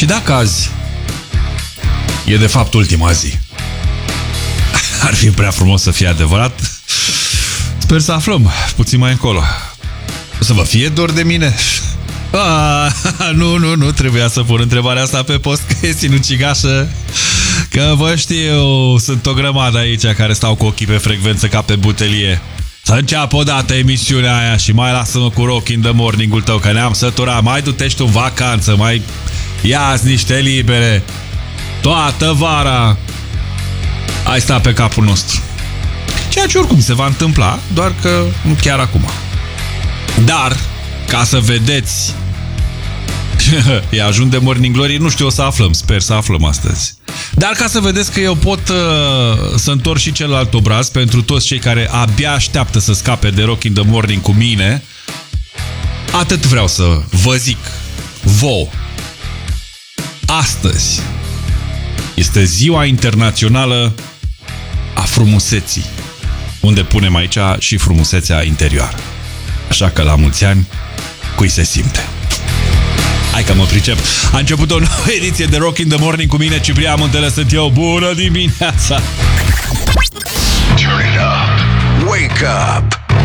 Și dacă azi e de fapt ultima zi, ar fi prea frumos să fie adevărat. Sper să aflăm puțin mai încolo. O să vă fie dor de mine? Nu trebuia să pun întrebarea asta pe post, că e sinucigașă. Că vă știu, sunt o grămadă aici care stau cu ochii pe frecvență ca pe butelie. Să înceapă odată emisiunea aia și mai lasă-mă cu Rock in the Morning-ul tău, că ne-am săturat. Mai du-te și tu în vacanță, mai ia-ți niște libere. Toată vara ai stat pe capul nostru. Ceea ce oricum se va întâmpla, doar că nu chiar acum. Dar, ca să vedeți, e ajung de Morning Glory, nu știu, o să aflăm, sper să aflăm astăzi. Dar ca să vedeți că eu pot să întorc și celălalt obraz pentru toți cei care abia așteaptă să scape de Rock in the Morning cu mine, atât vreau să vă zic vouă. Astăzi este Ziua Internațională a Frumuseții, unde punem aici și frumusețea interioară. Așa că la mulți ani, cui se simte. Hai că mă pricep. A început o nouă ediție de Rock in the Morning cu mine, Ciprian Muntele, sunt eu. Bună dimineața! Turn it up. Wake up.